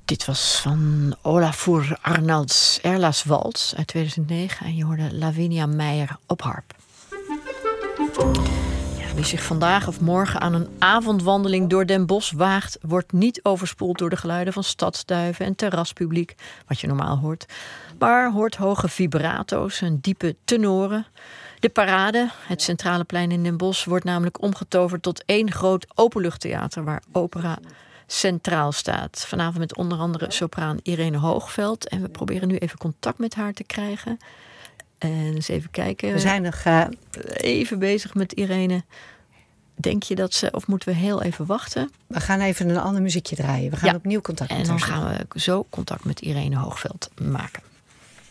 Dit was van Olafur Arnalds Erla's Wals uit 2009. En je hoorde Lavinia Meijer op harp. Ja, wie zich vandaag of morgen aan een avondwandeling door Den Bosch waagt, wordt niet overspoeld door de geluiden van stadsduiven en terraspubliek, wat je normaal hoort. Maar hoort hoge vibrato's en diepe tenoren. De parade, het centrale plein in Den Bosch, wordt namelijk omgetoverd tot één groot openluchttheater waar opera centraal staat. Vanavond met onder andere sopraan Irene Hoogveld. En we proberen nu even contact met haar te krijgen. En eens even kijken. We zijn nog even bezig met Irene. Denk je dat ze, of moeten we heel even wachten? We gaan even een ander muziekje draaien. We gaan opnieuw contact met haar en dan gaan we zo contact met Irene Hoogveld maken.